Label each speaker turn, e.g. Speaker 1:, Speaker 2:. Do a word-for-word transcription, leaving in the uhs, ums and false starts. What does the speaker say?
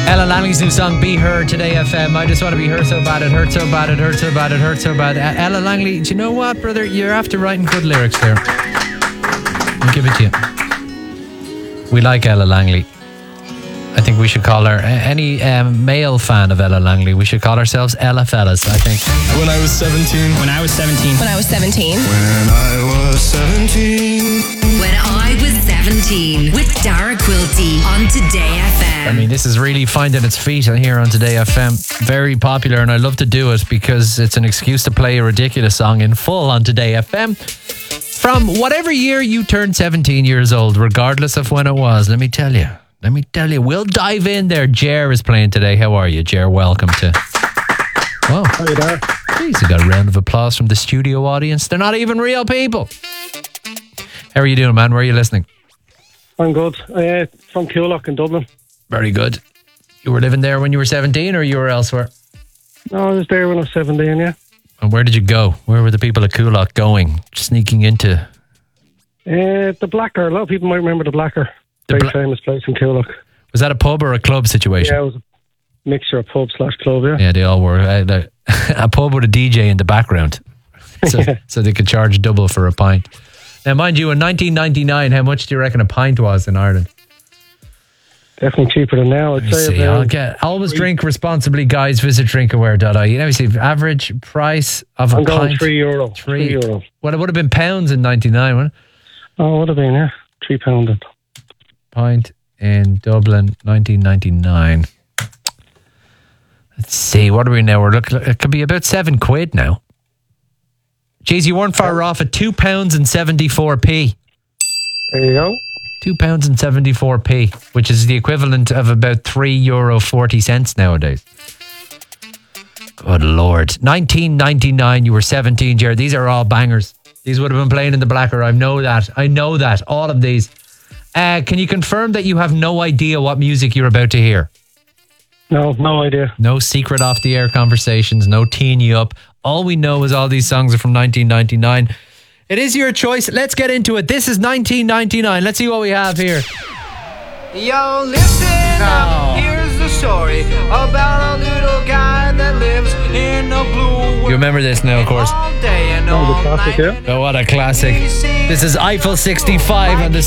Speaker 1: Ella Langley's new song, Be Her, Today F M. I just want to be her so bad, it hurts so bad, it hurts so bad, it hurts so bad. Uh, Ella Langley, do you know what, brother? You're after writing good lyrics there. I'll give it to you. We like Ella Langley. I think we should call her, any um, male fan of Ella Langley, we should call ourselves Ella Fellas, I think.
Speaker 2: When I was seventeen.
Speaker 3: When I was seventeen.
Speaker 4: When I was seventeen.
Speaker 2: When I was seventeen.
Speaker 5: When I was seventeen. With Dara Quilty on Today F M.
Speaker 1: I mean, this is really finding its feet here on Today F M. Very popular, and I love to do it because it's an excuse to play a ridiculous song in full on Today F M. From whatever year you turned seventeen years old, regardless of when it was, let me tell you. Let me tell you, we'll dive in there. Jer is playing today. How are you, Jer? Welcome to... Whoa.
Speaker 6: How are you there?
Speaker 1: Jeez, we got a round of applause from the studio audience. They're not even real people. How are you doing, man? Where are you listening?
Speaker 6: I'm good. Uh, from Coolock in Dublin.
Speaker 1: Very good. You were living there when you were seventeen, or you were elsewhere?
Speaker 6: No, I was there when I was seventeen, yeah.
Speaker 1: And where did you go? Where were the people at Coolock going? Sneaking into...
Speaker 6: Uh, the Blacker. A lot of people might remember the Blacker.
Speaker 1: The
Speaker 6: Very
Speaker 1: Bla-
Speaker 6: famous place in Coolock.
Speaker 1: Was that a pub or a club situation?
Speaker 6: Yeah, it was a mixture of pub slash club, yeah.
Speaker 1: Yeah, they all were. Uh, the, a pub with a D J in the background. So,
Speaker 6: Yeah.
Speaker 1: so they could charge double for a pint. Now, mind you, in nineteen ninety-nine, how much do you reckon a pint was in Ireland?
Speaker 6: Definitely cheaper than now, I'd
Speaker 1: Let me
Speaker 6: say.
Speaker 1: see.
Speaker 6: about-
Speaker 1: I'll get, always drink responsibly, guys. Visit drinkaware dot I E. Let me see. Average price of a
Speaker 6: I'm going
Speaker 1: pint.
Speaker 6: three euro.
Speaker 1: Three.
Speaker 6: Three euro.
Speaker 1: Well, it would have been pounds in ninety-nine, wouldn't it?
Speaker 6: Oh, would have been, yeah. Three pound. then.
Speaker 1: Pint in Dublin, nineteen ninety-nine. Let's see. What are we now? We're looking. It could be about seven quid now. Jeez, you weren't far off at two pounds and seventy-four p.
Speaker 6: There you go.
Speaker 1: Two pounds and seventy-four p, which is the equivalent of about three euro forty cents nowadays. Good Lord. nineteen ninety-nine, you were seventeen, Jared. These are all bangers. These would have been playing in the Blacker. I know that. I know that. All of these. Uh, can you confirm that you have no idea what music you're about to hear?
Speaker 6: No, no idea.
Speaker 1: No secret off the air conversations, no teeing you up. All we know is all these songs are from nineteen ninety-nine. It is your choice. Let's get into it. This is nineteen ninety-nine. Let's see what we have here.
Speaker 7: Yo, listen up, here's the story about a little guy that lives in a blue world.
Speaker 1: You remember this now, of course.
Speaker 7: All day and
Speaker 6: Oh,
Speaker 7: all
Speaker 6: the classic,
Speaker 7: night.
Speaker 6: yeah.
Speaker 1: Oh, what a classic. This is Eiffel sixty-five and the